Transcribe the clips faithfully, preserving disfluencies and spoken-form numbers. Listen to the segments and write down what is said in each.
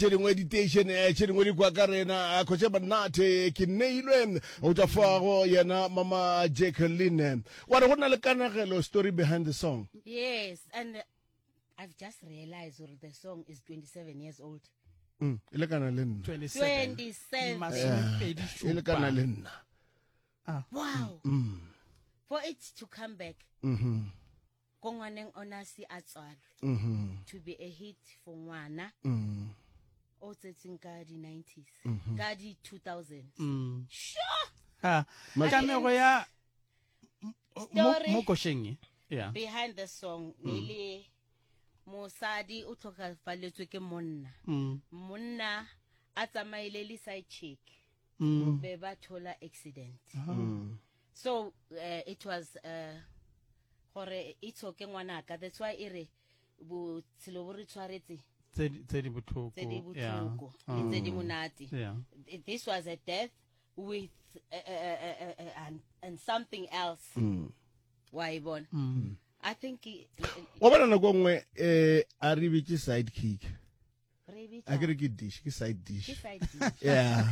tšedingwe editation tšedingwe di kwa ka rena khotse bannate ke neilwe o tla fago yena mama Jacqueline wa re go na le kanagelo story behind the song. Yes, and I've just realized that the song is twenty-seven years old. Mm, ile kana le nna. twenty-seven. Ile kana le nna. Ah. Wow. Mm. For it to come back. Mhm. Kongwaneng onasi atswalwe. Mhm. To be a hit for ngwana. Mhm. O tsetseng ka di nineties. Mhm. Ka di two thousands. Mm. Sure. Ha. Kamego ya Story mo kosheng. Yeah. behind the song nele mosadi o tlhokafaletswe ke monna. Mm. Monna a tsamaile le side chick. Mm. Be ba thola accident. Mm. So uh, it was uh gore it's okay ngwana ka, that's why ere bo tshelo bo re tshwaretse Tse tse di botlhoko. tse di Yeah. botlhoko le tse di monate. Yeah. This was a death with uh, uh, uh, uh, uh, and, and something else. Mm. Why bon? Mm. I think it, wa bona nako ngwe eh a re bitse sidekick a ke re ke dish ke side dish. Yeah.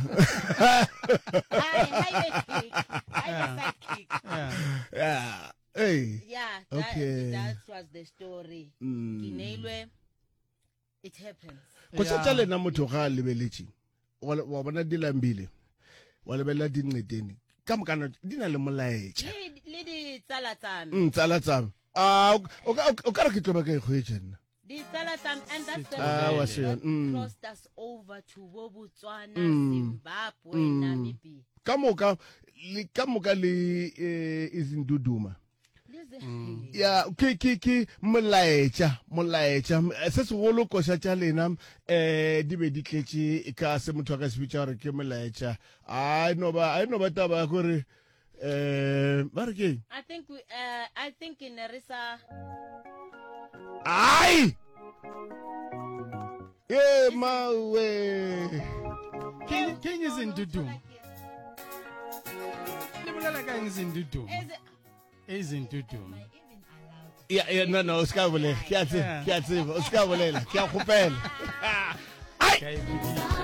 Yeah. Hey. Yeah, that, Okay. that was the story. Mm. Kineilwe, it happens. Go tsa lena motho ga a lebeletše wa wa bona di lambile wa lebella di nneteni ka mokana di na le molaetša Le le di tsala tsame. mm tsala tsame a o ka o ka re ke tloba ka ikgwetša nna Di tsala tsame, and that's the Ah, wa road se that mm crossed us over to Botswana, Mm. Zimbabwe, Mm. Namibia. ka moka le ka moka le eh, izinduduma Listen, ya ke ke ke molaetša molaetša se se golo koša tša lena eh di be di tletše ka se motho a ka se bitša gore ke molaetša a no ba a no ba taba ya gore eh ba re ke I think we, uh, I think in Nerissa, ai eh mawe King King is in Dudu. Le bolela ka eng in Dudu. is it, Is in Dudu. am I even allowed to ya ya no no ska bolela ke a tseba ke a tseba ska bolela ke a kgopela ai Ka e